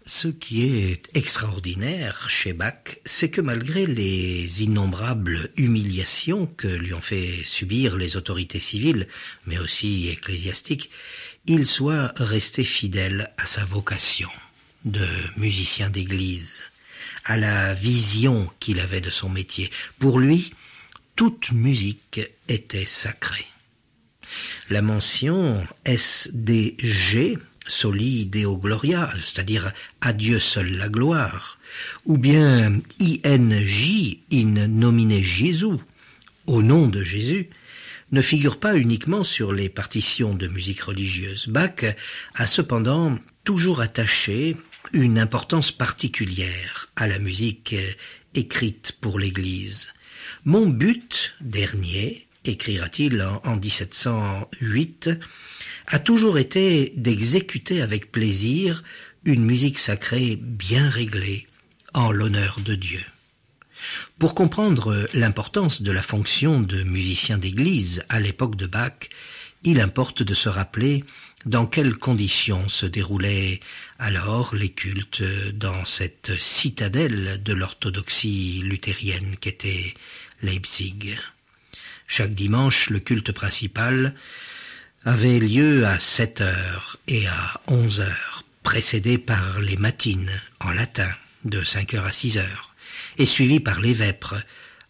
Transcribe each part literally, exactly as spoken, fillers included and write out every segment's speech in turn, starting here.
Ce qui est extraordinaire chez Bach, c'est que malgré les innombrables humiliations que lui ont fait subir les autorités civiles, mais aussi ecclésiastiques, il soit resté fidèle à sa vocation de musicien d'église, à la vision qu'il avait de son métier. Pour lui, toute musique était sacrée. La mention S D G, Soli Deo Gloria, c'est-à-dire à Dieu seul la gloire, ou bien I N J, in nomine Jésus, au nom de Jésus, ne figure pas uniquement sur les partitions de musique religieuse. Bach a cependant toujours attaché une importance particulière à la musique écrite pour l'Église. « Mon but dernier », écrira-t-il en, en dix-sept cent huit, a toujours été d'exécuter avec plaisir une musique sacrée bien réglée en l'honneur de Dieu. Pour comprendre l'importance de la fonction de musicien d'église à l'époque de Bach, il importe de se rappeler dans quelles conditions se déroulaient alors les cultes dans cette citadelle de l'orthodoxie luthérienne qu'était Leipzig. Chaque dimanche, le culte principal avait lieu à sept heures et à onze heures, précédé par les matines en latin de cinq heures à six heures, et suivi par les vêpres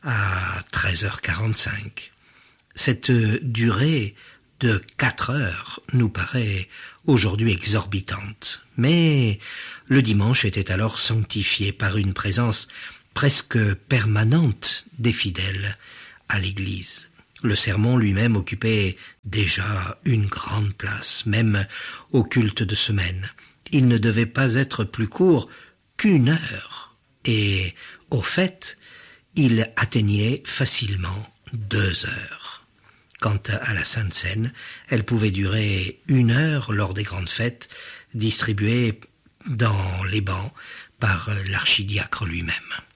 à treize heures quarante-cinq. Cette durée de quatre heures nous paraît aujourd'hui exorbitante, mais le dimanche était alors sanctifié par une présence presque permanente des fidèles à l'église. Le sermon lui-même occupait déjà une grande place, même au culte de semaine. Il ne devait pas être plus court qu'une heure, et au fait, il atteignait facilement deux heures. Quant à la Sainte Seine, elle pouvait durer une heure lors des grandes fêtes, distribuées dans les bancs par l'archidiacre lui-même.